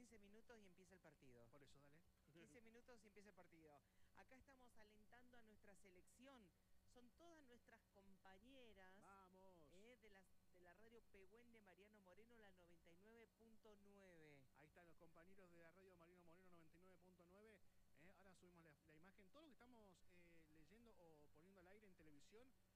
15 minutos y empieza el partido. Por eso, dale. 15 minutos y empieza el partido. Acá estamos alentando a nuestra selección. Son todas nuestras compañeras. ¡Vamos! De la radio Pehuen de Mariano Moreno, la 99.9. Ahí están los compañeros de la radio Mariano Moreno 99.9. Ahora subimos la imagen. Todo lo que estamos leyendo o poniendo al aire en televisión